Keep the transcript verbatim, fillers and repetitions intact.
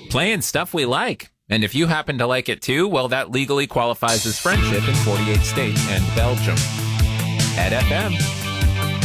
Playing stuff we like. And if you happen to like it too, well, that legally qualifies as friendship in forty-eight states and Belgium. Ed F M.